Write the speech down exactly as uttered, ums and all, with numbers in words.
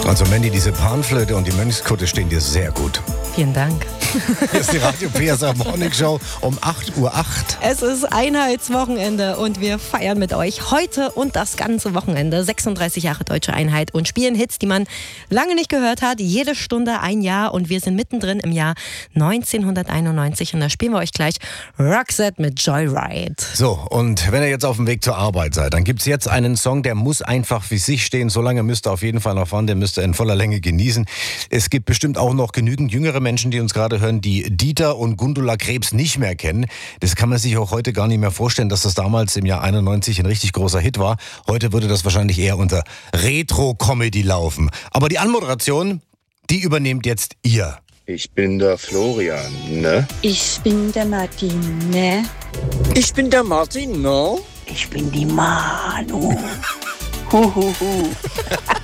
Also Mandy, diese Panflöte und die Mönchskutte stehen dir sehr gut. Vielen Dank. Hier ist die Radio P S A Morning Show um acht Uhr acht. Es ist Einheitswochenende und wir feiern mit euch heute und das ganze Wochenende sechsunddreißig Jahre Deutsche Einheit und spielen Hits, die man lange nicht gehört hat. Jede Stunde ein Jahr und wir sind mittendrin im Jahr neunzehnhunderteinundneunzig und da spielen wir euch gleich Roxette mit Joyride. So, und wenn ihr jetzt auf dem Weg zur Arbeit seid, dann gibt es jetzt einen Song, der muss einfach für sich stehen. So lange müsst ihr auf jeden Fall noch fahren, den müsst ihr in voller Länge genießen. Es gibt bestimmt auch noch genügend jüngere Menschen, die uns gerade hören, die Dieter und Gundula Krebs nicht mehr kennen. Das kann man sich auch heute gar nicht mehr vorstellen, dass das damals im Jahr einundneunzig ein richtig großer Hit war. Heute würde das wahrscheinlich eher unter Retro-Comedy laufen. Aber die Anmoderation, die übernehmt jetzt ihr. Ich bin der Florian, ne? Ich bin der Martin, ne? Ich bin der Martin, no? Ich bin die Manu. Huhuhu.